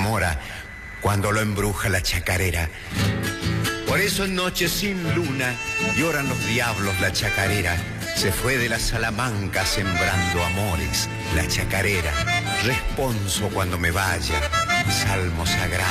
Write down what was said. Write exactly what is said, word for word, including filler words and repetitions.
enamora cuando lo embruja la chacarera. Por eso en noches sin luna lloran los diablos la chacarera. Se fue de la Salamanca sembrando amores la chacarera. Responso cuando me vaya, salmo sagrado.